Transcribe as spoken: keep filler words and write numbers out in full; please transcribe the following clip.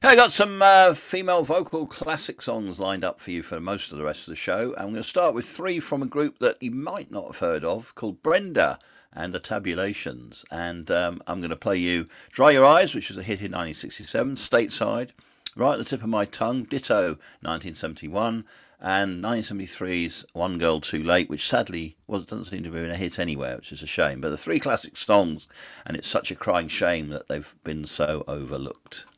I got some uh, female vocal classic songs lined up for you for most of the rest of the show. I'm going to start with three from a group that you might not have heard of called Brenda and the Tabulations. And um, I'm going to play you Dry Your Eyes, which was a hit in nineteen sixty-seven, Stateside, Right at the Tip of My Tongue, ditto nineteen seventy-one, and nineteen seventy-three's One Girl Too Late, which sadly was, doesn't seem to have been a hit anywhere, which is a shame. But the three classic songs, and it's such a crying shame that they've been so overlooked.